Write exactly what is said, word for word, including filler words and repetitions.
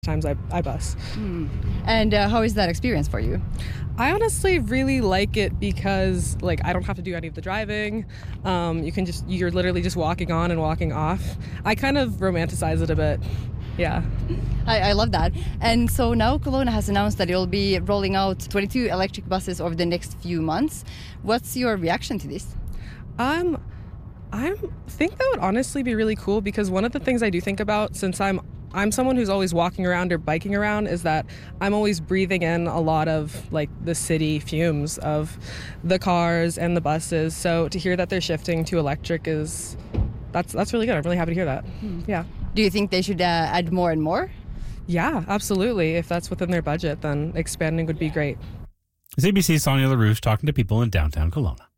times I, I bus. Mm. And uh, how is that experience for you? I honestly really like it because like I don't have to do any of the driving. Um, you can just, you're literally just walking on and walking off. I kind of romanticize it a bit. Yeah. I, I love that. And so now Kelowna has announced that it'll be rolling out twenty-two electric buses over the next few months. What's your reaction to this? Um, I think that would honestly be really cool because one of the things I do think about since I'm I'm someone who's always walking around or biking around is that I'm always breathing in a lot of like the city fumes of the cars and the buses. So to hear that they're shifting to electric is that's that's really good. I'm really happy to hear that. Hmm. Yeah. Do you think they should uh, add more and more? Yeah, absolutely. If that's within their budget, then expanding would be great. It's A B C's Sonia LaRouche talking to people in downtown Kelowna.